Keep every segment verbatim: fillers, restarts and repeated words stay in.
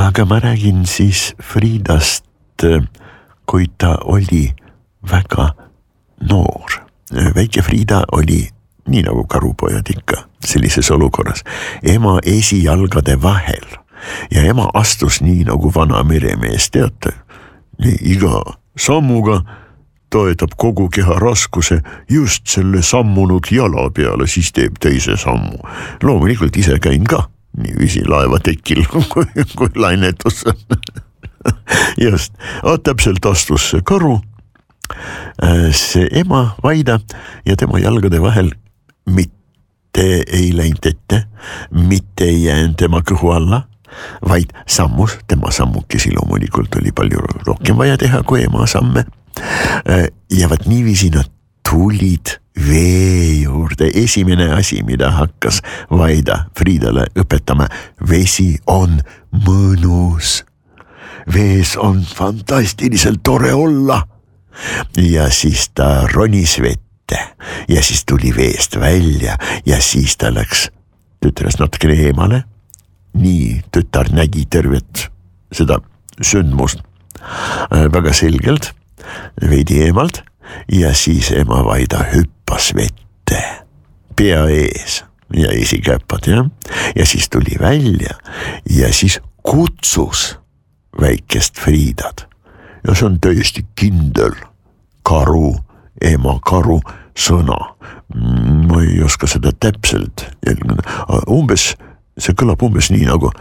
aga ma räägin siis Friedast, kui ta oli väga noor. Väike Frieda oli, nii nagu karupojad ikka, sellises olukorras, ema esijalgade vahel ja ema astus nii nagu vana meremees, teate, nii iga sammuga toetab kogu keha raskuse just selle sammunud jala peale, siis teeb teise sammu. Loomulikult ise käin ka niiviisi laevatekil, kui, kui lainetus on. Just, täpselt astus see karu, see ema Vaida ja tema jalgade vahel mitte ei läinud ette, mitte ei jäänud tema kõhu alla, vaid sammus, tema sammukesi loomulikult oli palju rohkem vaja teha kui ema samme. Ja vaat niiviisi nad tulid vee juurde. Esimene asi, mida hakkas Vaida Friedale õpetama, vesi on mõnus. Vees on fantastiliselt tore olla. Ja siis ta ronis vette ja siis tuli veest välja ja siis ta läks tütrast natukene eemale. Nii tütar nägi tervet seda sündmust väga selgelt, veidi eemalt ja siis ema Vaida hüppas vette pea ees ja esikäpad ja, ja siis tuli välja ja siis kutsus väikest Friedat ja see on täiesti kindel karu, ema karu sõna. Ma ei oska seda täpselt jälgida. Umbes, see kõlab umbes nii nagu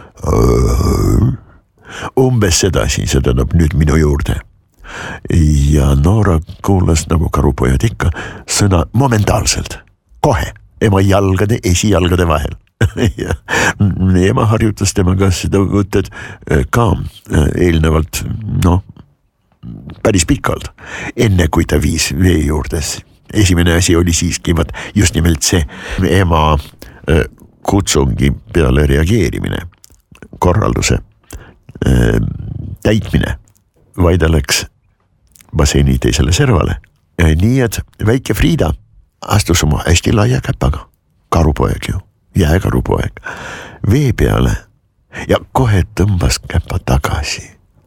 umbes sedasi, see tähendab nüüd minu juurde. Ja Noora kuulas nagu karupojad ikka sõna momentaalselt, kohe, ema jalgade, esijalgade vahel. Ja ema harjutas temaga seda võtted ka eelnevalt, noh, päris pikalt, enne kui ta viis vee juurdes. Esimene asi oli siiski vaat just nimelt see ema kutsungi peale reageerimine, korralduse täitmine. Vaida läks basseini teisele servale. Nii et väike Frieda astus oma hästi laia käpaga, karupoeg ju, jääkarupoeg, vee peale ja kohe tõmbas käpa tagasi.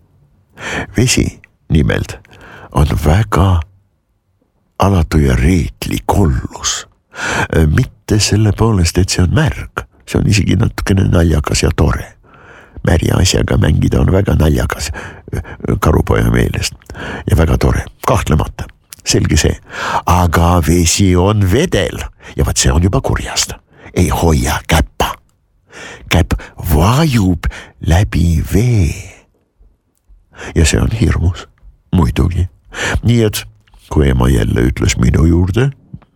Vesi nimelt on väga alatu ja reetli kollus. Mitte selle poolest, et see on märg, see on isegi natukene naljakas ja tore. Märja asjaga mängida on väga naljakas karupoja meelest ja väga tore, kahtlemata, selge see. Aga vesi on vedel ja vaat see on juba kurjast. Ei hoia käppa. Käpp vajub läbi vee. Ja see on hirmus, muidugi. Nii et kui ema jälle ütles minu juurde,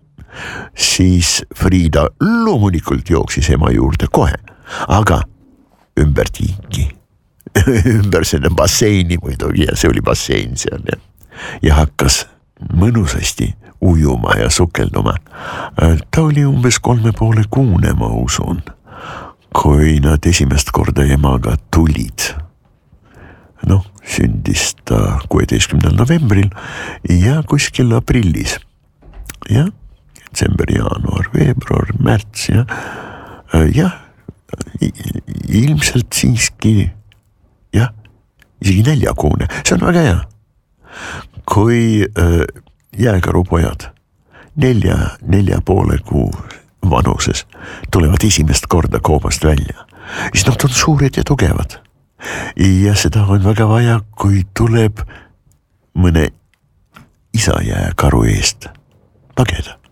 siis Frieda loomulikult jooksis ema juurde kohe, aga ümber tiiki, ümber selle basseini muidugi ja see oli bassein seal ja, ja hakkas mõnusasti ujuma ja sukelduma. Ta oli umbes kolme poole kuune, ma usun, kui nad esimest korda emaga tulid. Noh, sündis ta kuueteistkümnendal novembril ja kuskil aprillis. Ja, detsember, jaanuar, veebruar, märts ja, ja ilmselt siiski, jah, isegi neljakuune. See on väga hea. Kui äh, jääkarupojad nelja, nelja poole kuu vanuses tulevad esimest korda koobast välja, siis nad on suured ja tugevad. Ja seda on väga vaja, kui tuleb mõne isa jääkaru eest pageda.